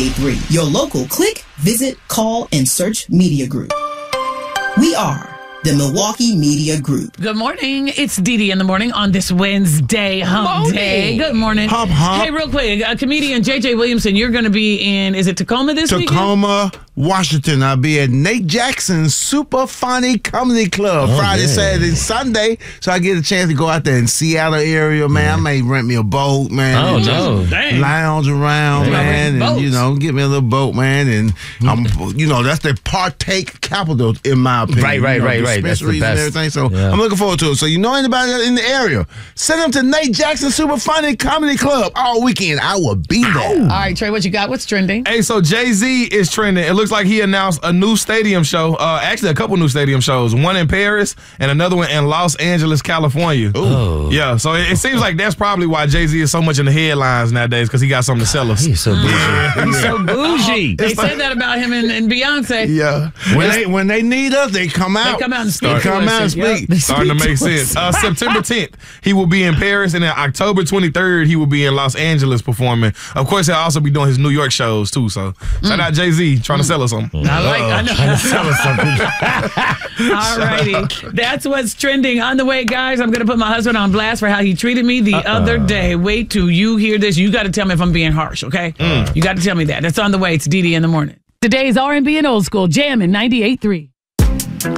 98.3, your local click, visit, call, and search media group. We are the Milwaukee Media Group. Good morning. It's Dee Dee in the morning on this Wednesday hump day. Good morning. Hump, hump. Hey, real quick, comedian J.J. Williamson, you're going to be in, is it Tacoma this weekend? Tacoma, Washington. I'll be at Nate Jackson's Super Funny Comedy Club Friday, Saturday, Sunday. So I get a chance to go out there in Seattle area, man. I may rent me a boat, man. Oh, and no. just lounge around, man. And, get me a little boat, man. And, that's the partake capital, in my opinion. Right. That's the Dispensaries best. and everything. So I'm looking forward to it. So anybody in the area, send them to Nate Jackson Super Funny Comedy Club all weekend. I will be there. All right, Trey, what you got? What's trending? Hey, so Jay-Z is trending. It looks like he announced a new stadium show. Actually, a couple new stadium shows. One in Paris and another one in Los Angeles, California. Ooh. Yeah, so it seems like that's probably why Jay-Z is so much in the headlines nowadays, because he got something to sell us. He's so bougie. He's so bougie. They said that about him and Beyonce. Yeah. When they need us, they come out. They come out and speak. Starting to make sense. September 10th, he will be in Paris, and then October 23rd, he will be in Los Angeles performing. Of course, he'll also be doing his New York shows, too. So shout out Jay-Z trying to sell us something. I know. Trying to sell us something. All righty. That's what's trending. On the way, guys, I'm going to put my husband on blast for how he treated me the other day. Wait till you hear this. You got to tell me if I'm being harsh, okay? You got to tell me that. That's on the way. It's Dee Dee in the morning. Today's R&B and Old School, Jammin' 98.3.